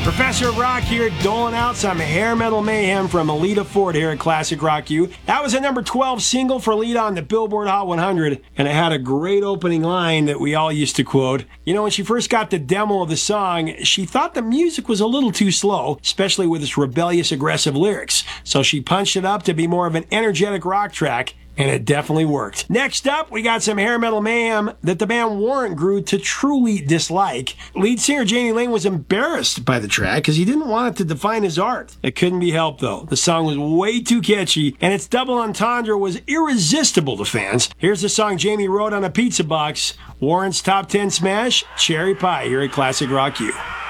Professor of Rock here, doling out some hair metal mayhem from Alita Ford here at Classic Rock U. That was a number 12 single for Alita on the Billboard Hot 100, and it had a great opening line that we all used to quote. You know, when she first got the demo of the song, she thought the music was a little too slow, especially with its rebellious, aggressive lyrics. So she punched it up to be more of an energetic rock track, and it definitely worked. Next up, we got some hair metal mayhem that the band Warrant grew to truly dislike. Lead singer Jamie Lane was embarrassed by the track because he didn't want it to define his art. It couldn't be helped though. The song was way too catchy, and its double entendre was irresistible to fans. Here's the song Jamie wrote on a pizza box. Warrant's top 10 smash, Cherry Pie, here at Classic Rock U.